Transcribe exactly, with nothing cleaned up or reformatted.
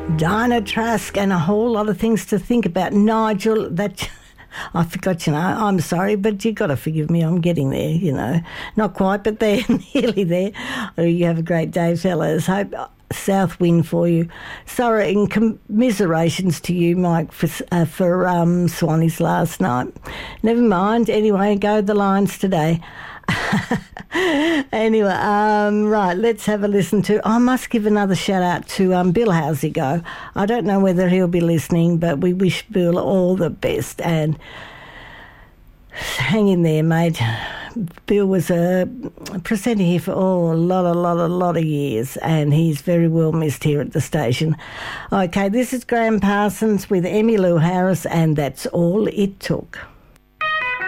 Dinah Trask and a whole lot of things to think about. Nigel, that... I forgot, you know, I'm sorry, but you've got to forgive me. I'm getting there, you know. Not quite, but there, nearly there. Oh, you have a great day, fellas. Hope south wind for you. Sorry, and commiserations to you, Mike, for, uh, for um, Swannies last night. Never mind. Anyway, go the Lions today. Anyway, um, right, let's have a listen to... I must give another shout-out to um, Bill. How's he go? I don't know whether he'll be listening, but we wish Bill all the best. And hang in there, mate. Bill was a presenter here for oh, a lot, a lot, a lot of years, and he's very well missed here at the station. Okay, this is Graham Parsons with Emmylou Harris, and That's All It Took.